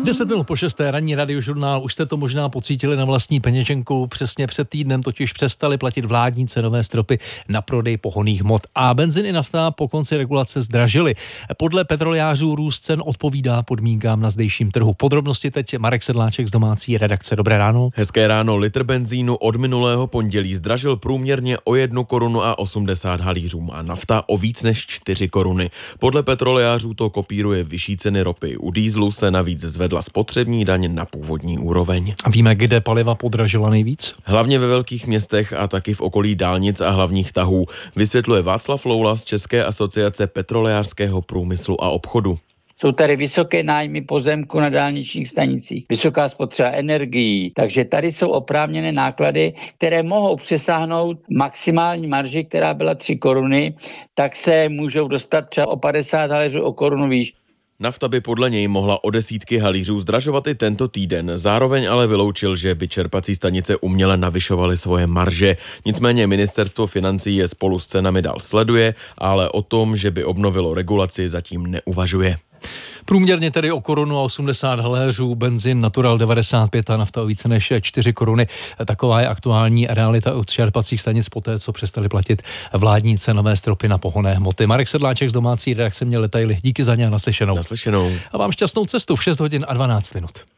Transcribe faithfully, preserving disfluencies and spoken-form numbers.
deset minut po šesté, ranní radiožurnál, už jste to možná pocítili na vlastní peněženku, přesně před týdnem totiž přestali platit vládní cenové stropy na prodej pohonných hmot a benzin i nafta po konci regulace zdražily. Podle petroliářů růst cen odpovídá podmínkám na zdejším trhu. Podrobnosti teď Marek Sedláček z domácí redakce. Dobré ráno. Hezké ráno. Litr benzínu od minulého pondělí zdražil průměrně o jednu korunu a osmdesát halířů a nafta o víc než čtyři koruny. Podle petroliářů to kopíruje vyšší ceny ropy. U dýzlu se navíc zvedla spotřební daň na původní úroveň. A víme, kde paliva podražila nejvíc? Hlavně ve velkých městech a taky v okolí dálnic a hlavních tahů, vysvětluje Václav Loula z České asociace petrolejářského průmyslu a obchodu. Jsou tady vysoké nájmy pozemku na dálničních stanicích, vysoká spotřeba energií, takže tady jsou oprávněné náklady, které mohou přesáhnout maximální marži, která byla tři koruny, tak se můžou dostat třeba o padesát haléřů o korunu výš. Nafta by podle něj mohla o desítky halířů zdražovat i tento týden. Zároveň ale vyloučil, že by čerpací stanice uměle navyšovaly svoje marže. Nicméně ministerstvo financí je spolu s cenami dál sleduje, ale o tom, že by obnovilo regulaci, zatím neuvažuje. Průměrně tedy o korunu a osmdesát haléřů, benzin Natural devadesát pět a nafta o více než čtyři koruny. Taková je aktuální realita od čerpacích stanic poté, co přestali platit vládní cenové stropy na pohonné hmoty. Marek Sedláček z domácí redakce měl detaily. Díky za ně a naslyšenou. Naslyšenou. A vám šťastnou cestu v šest hodin a dvanáct minut.